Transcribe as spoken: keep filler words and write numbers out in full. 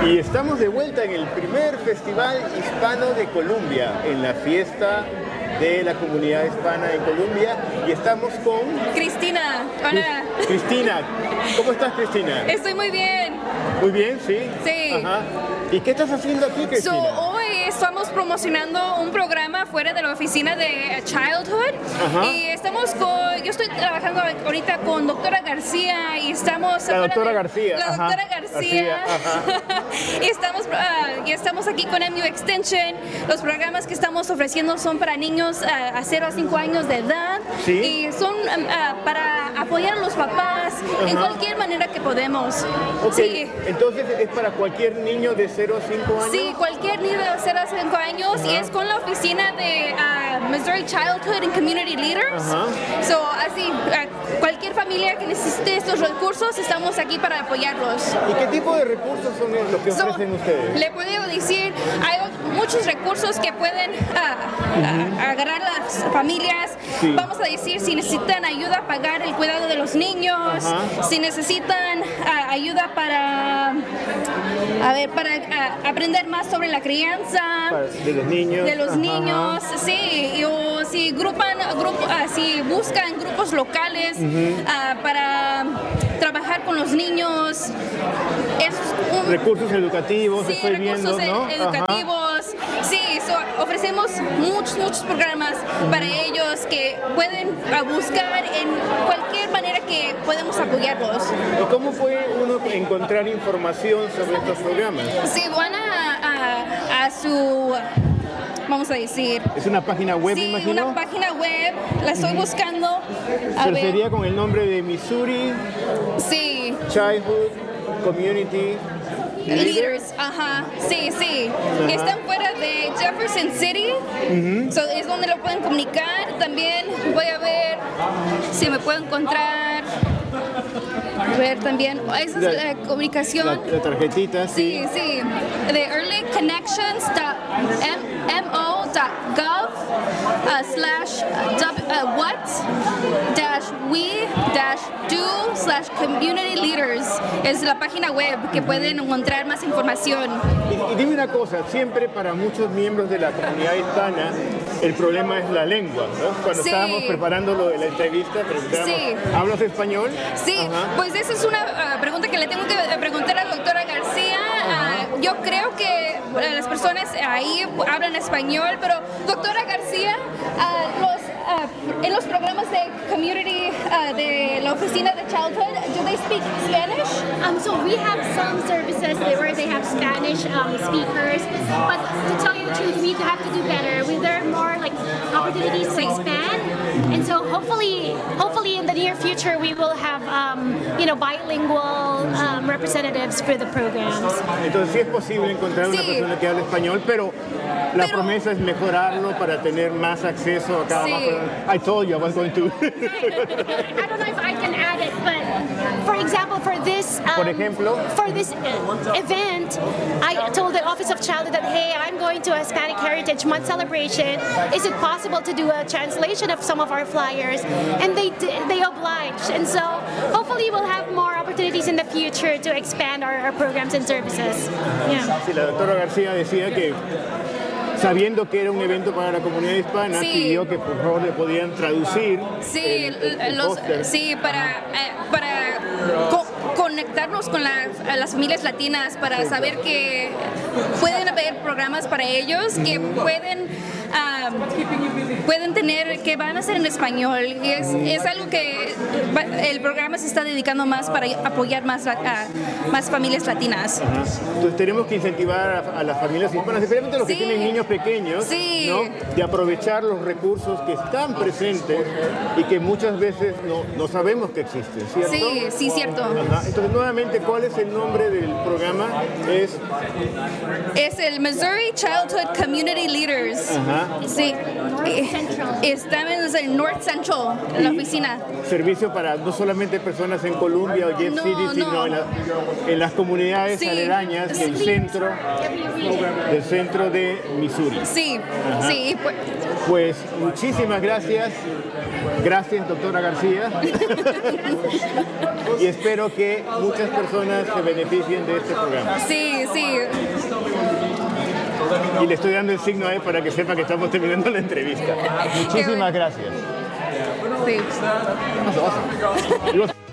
Y estamos de vuelta en el primer Festival Hispano de Colombia, en la fiesta de la comunidad hispana en Colombia, y estamos con... Cristina, hola. Cristina, ¿cómo estás, Cristina? Estoy muy bien. Muy bien, sí. Sí. Ajá. ¿Y qué estás haciendo aquí, Cristina? So, hoy estamos promocionando un programa fuera de la oficina de Childhood. Ajá. Y estamos con, yo estoy trabajando ahorita con doctora García y estamos... La doctora de, García. La Ajá. doctora García. García. y, estamos, uh, y estamos aquí con M U Extension. Los programas que estamos ofreciendo son para niños uh, a cero a cinco años de edad. ¿Sí? Y son uh, para apoyar a los papás Ajá. en cualquier manera que podemos. Okay. Sí. Entonces, ¿es para cualquier niño de cero a cinco años? Sí, cualquier niño de cero a cinco años. Ajá. Y es con la oficina de uh, Missouri Childhood and Community Leaders. Ajá. So, así, uh, cualquier familia que necesite estos recursos, estamos aquí para apoyarlos. ¿Y qué tipo de recursos son los que ofrecen so, ustedes? Le puedo decir, hay muchos recursos que pueden uh, uh, agarrar las familias. Sí. Vamos a decir, si necesitan ayuda a pagar el cuidado de los niños, Ajá. si necesitan uh, ayuda para, a ver, para uh, aprender más sobre la crianza de los niños, de los Ajá. niños, sí, o si grupan, grupo, uh, si buscan grupos locales uh-huh. uh, para trabajar con los niños, es un, recursos educativos, sí, estoy recursos viendo, ¿no? educativos, Ajá. sí, so, ofrecemos muchos, muchos programas uh-huh. para ellos que pueden uh, buscar en cualquier manera que podemos apoyarlos. ¿Y cómo puede uno encontrar información sobre estos programas? Sí, van a, a, a su... vamos a decir. ¿Es una página web, sí, imagino? Sí, una página web, la estoy uh-huh. buscando. A Pero ver. sería con el nombre de Missouri sí. Childhood Community Leaders. Leaders. Ajá, sí, sí. Ajá. Están fuera de Jefferson City, uh-huh. so, es donde lo pueden comunicar. También voy a ver si me puedo encontrar. A ver también, esa es la, la comunicación. La, la tarjetita, sí. Sí, sí. De early connections dot m o dot gov uh, slash uh, what dash we dash do slash community leaders. Es la página web que pueden encontrar más información. Y, y dime una cosa, siempre para muchos miembros de la comunidad hispana el problema es la lengua, ¿no? Cuando sí. estábamos preparando lo de la entrevista, preguntábamos, sí. ¿hablas español? Sí, Ajá. pues esa es una uh, pregunta que le tengo que preguntar a la doctora García. Uh, yo creo que uh, las personas ahí hablan español, pero doctora García, uh, los, uh, en los programas de community uh, de la oficina de Childhood, do they speak Spanish? Um, so we have some services where they have Spanish um, speakers, but to tell you the truth, we have to do better. We, there are more like opportunities to expand, and so hopefully, hopefully in the near future we will have um, you know bilingual um, representatives for the programs. Entonces sí es posible encontrar una sí. persona que hable español, pero la pero, promesa es mejorarlo para tener más acceso a cada sí. más. I told you I was going to. I don't know if I can add it, but for example, for this um, por ejemplo, for this event, I told the Office of Childhood that hey, I'm going to a Hispanic Heritage Month celebration. Is it possible to do a translation of some of our flyers? And they they obliged, and so hopefully we'll have more opportunities in the future to expand our, our programs and services. Yeah. Sí, la doctora García decía que sabiendo que era un evento para la comunidad hispana, sí. pidió que por favor le podían traducir. Sí, el, el, el los, sí para, eh, para co conectarnos con la, las familias latinas, para sí, saber que pueden haber programas para ellos, que pueden, um, pueden tener, que van a ser en español. Y es, es algo que el programa se está dedicando más para apoyar más a, a más familias latinas. Ajá. Entonces tenemos que incentivar a, a las familias hispanas, especialmente los sí. que tienen niños pequeños, sí. ¿no? De aprovechar los recursos que están presentes y que muchas veces no, no sabemos que existen, ¿cierto? Sí, sí, cierto. Ajá. Entonces, nuevamente, ¿cuál es el nombre del programa? Es, es el Missouri Childhood Community Leaders. Ajá. Sí. Están en el North Central, en la oficina. Servicio para no solamente personas en Columbia o Jeff no, City, sino no. en, la, en las comunidades sí. aledañas del centro, del centro de Missouri. Sí, Ajá. sí. Pues, pues muchísimas gracias. Gracias, doctora García. Y espero que muchas personas se beneficien de este programa. Sí, sí. Y le estoy dando el signo a él para que sepa que estamos terminando la entrevista. Muchísimas gracias. Sí. Awesome.